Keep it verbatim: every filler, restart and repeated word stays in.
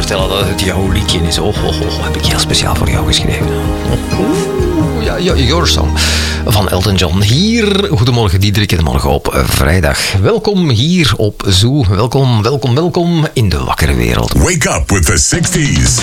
vertellen dat het jouw liedje is. Oh, oh, oh, heb ik heel speciaal voor jou geschreven. Oeh, ja, ja, Your Song van Elton John. Hier, goedemorgen Diederik en morgen op vrijdag. Welkom hier op Zoo. Welkom, welkom, welkom in de wakkere wereld. Wake up with the sixties.